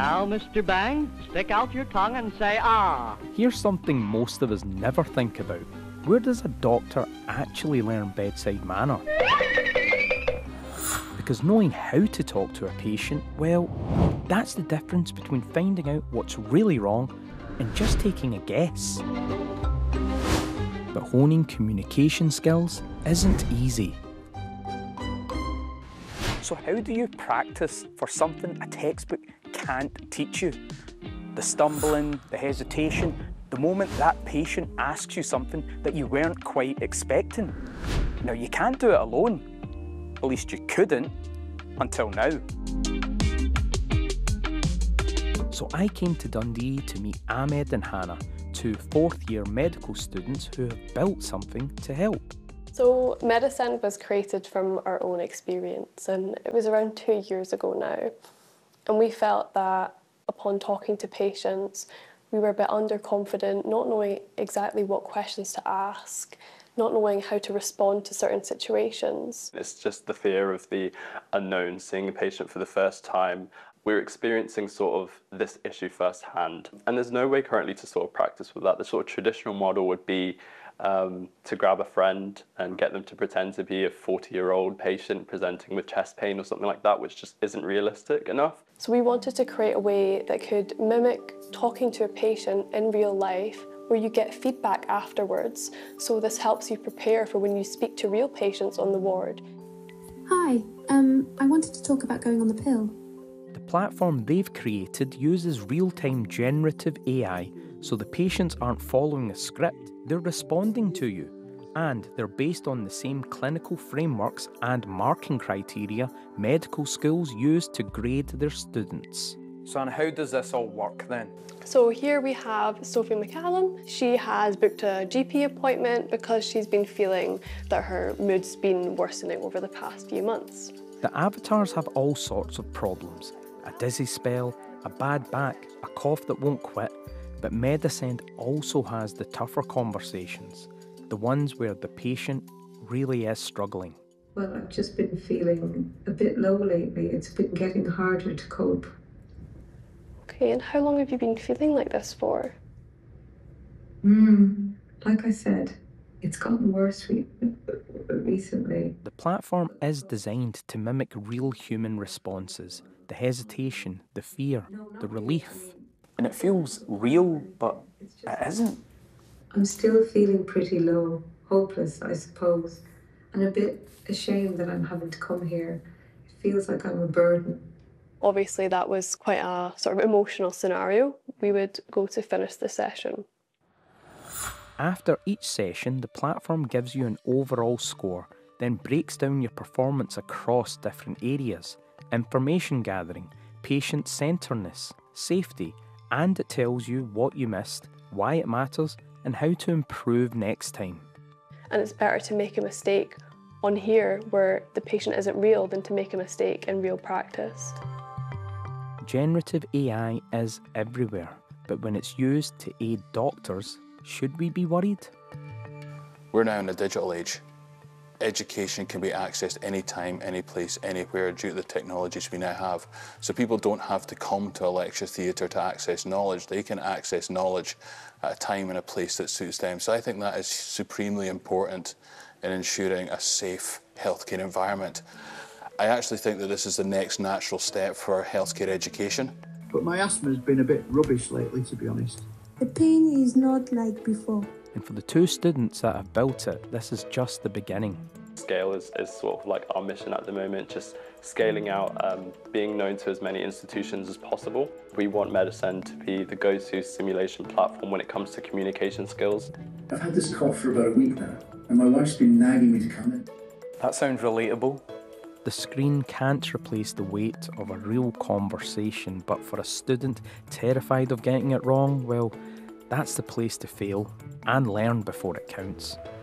Now, Mr. Bang, stick out your tongue and say ah. Here's something most of us never think about. Where does a doctor actually learn bedside manner? Because knowing how to talk to a patient, well, that's the difference between finding out what's really wrong and just taking a guess. But honing communication skills isn't easy. So how do you practice for something a textbook can't teach you? The stumbling, the hesitation, the moment that patient asks you something that you weren't quite expecting. Now, you can't do it alone. At least you couldn't until now. So I came to Dundee to meet Ahmed and Hannah, two fourth-year medical students who have built something to help. So Medisend was created from our own experience, and it was around 2 years ago now. And we felt that upon talking to patients, we were a bit underconfident, not knowing exactly what questions to ask, not knowing how to respond to certain situations. It's just the fear of the unknown, seeing a patient for the first time. We're experiencing sort of this issue firsthand, and there's no way currently to sort of practice with that. The sort of traditional model would be to grab a friend and get them to pretend to be a 40-year-old patient presenting with chest pain or something like that, which just isn't realistic enough. So we wanted to create a way that could mimic talking to a patient in real life, where you get feedback afterwards. So this helps you prepare for when you speak to real patients on the ward. Hi, I wanted to talk about going on the pill. The platform they've created uses real-time generative AI, so the patients aren't following a script, they're responding to you. And they're based on the same clinical frameworks and marking criteria medical schools use to grade their students. So, and how does this all work then? So here we have Sophie McCallum. She has booked a GP appointment because she's been feeling that her mood's been worsening over the past few months. The avatars have all sorts of problems. A dizzy spell, a bad back, a cough that won't quit. But Medisend also has the tougher conversations, the ones where the patient really is struggling. Well, I've just been feeling a bit low lately. It's been getting harder to cope. Okay, and how long have you been feeling like this for? Like I said, it's gotten worse recently. The platform is designed to mimic real human responses, the hesitation, the fear, the relief. And it feels real, but it isn't. I'm still feeling pretty low, hopeless, I suppose, and a bit ashamed that I'm having to come here. It feels like I'm a burden. Obviously, that was quite a sort of emotional scenario. We would go to finish the session. After each session, the platform gives you an overall score, then breaks down your performance across different areas: information gathering, patient centredness, safety, and it tells you what you missed, why it matters, and how to improve next time. And it's better to make a mistake on here where the patient isn't real than to make a mistake in real practice. Generative AI is everywhere, but when it's used to aid doctors, should we be worried? We're now in a digital age. Education can be accessed anytime, any place, anywhere due to the technologies we now have. So people don't have to come to a lecture theatre to access knowledge. They can access knowledge at a time and a place that suits them. So I think that is supremely important in ensuring a safe healthcare environment. I actually think that this is the next natural step for healthcare education. But my asthma's been a bit rubbish lately, to be honest. The pain is not like before. And for the two students that have built it, this is just the beginning. Scale is sort of like our mission at the moment, just scaling out, being known to as many institutions as possible. We want Medisend to be the go-to simulation platform when it comes to communication skills. I've had this cough for about a week now, and my wife's been nagging me to come in. That sounds relatable. The screen can't replace the weight of a real conversation, but for a student terrified of getting it wrong, well, that's the place to fail and learn before it counts.